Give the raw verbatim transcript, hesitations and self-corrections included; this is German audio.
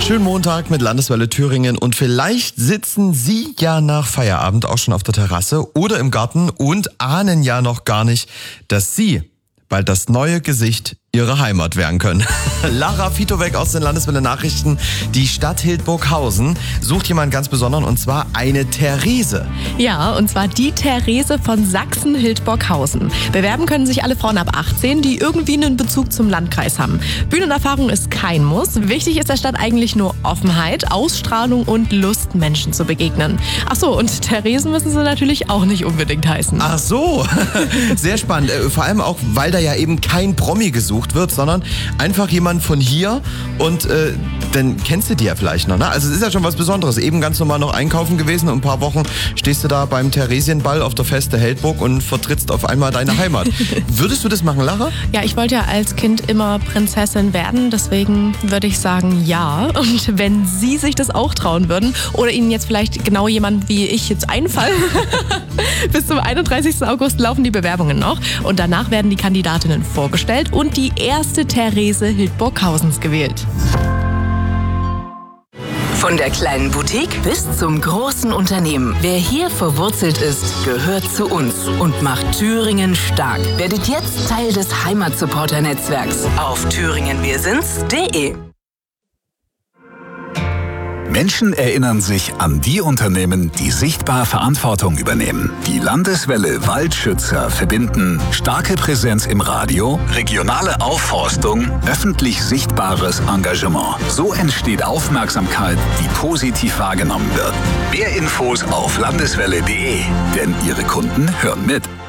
Schönen Montag mit Landeswelle Thüringen und vielleicht sitzen Sie ja nach Feierabend auch schon auf der Terrasse oder im Garten und ahnen ja noch gar nicht, dass Sie bald das neue Gesicht Ihrer Heimat werden können. Lara Fitowek aus den Landeswelle Nachrichten. Die Stadt Hildburghausen sucht jemanden ganz besonderen und zwar eine Therese. Ja, und zwar die Therese von Sachsen-Hildburghausen. Bewerben können sich alle Frauen ab achtzehn, die irgendwie einen Bezug zum Landkreis haben. Bühnenerfahrung ist kein Muss. Wichtig ist der Stadt eigentlich nur Offenheit, Ausstrahlung und Lust, Menschen zu begegnen. Ach so, und Theresen müssen sie natürlich auch nicht unbedingt heißen. Ach so, sehr spannend. Vor allem auch, weil da ja eben kein Promi gesucht wird, sondern einfach jemand von hier und äh, dann kennst du die ja vielleicht noch, ne? Also es ist ja schon was Besonderes. Eben ganz normal noch einkaufen gewesen und ein paar Wochen stehst du da beim Theresienball auf der Feste Heldburg und vertrittst auf einmal deine Heimat. Würdest du das machen, Lara? Ja, ich wollte ja als Kind immer Prinzessin werden, deswegen würde ich sagen ja. Und wenn Sie sich das auch trauen würden oder Ihnen jetzt vielleicht genau jemand wie ich jetzt einfallen, bis zum einunddreißigsten August laufen die Bewerbungen noch und danach werden die Kandidatinnen vorgestellt und die erste Therese Hildburghausens gewählt. Von der kleinen Boutique bis zum großen Unternehmen. Wer hier verwurzelt ist, gehört zu uns und macht Thüringen stark. Werdet jetzt Teil des Heimatsupporter-Netzwerks auf thüringen wir sind's punkt de. Menschen erinnern sich an die Unternehmen, die sichtbar Verantwortung übernehmen. Die Landeswelle Waldschützer verbinden starke Präsenz im Radio, regionale Aufforstung, öffentlich sichtbares Engagement. So entsteht Aufmerksamkeit, die positiv wahrgenommen wird. Mehr Infos auf landeswelle punkt de, denn Ihre Kunden hören mit.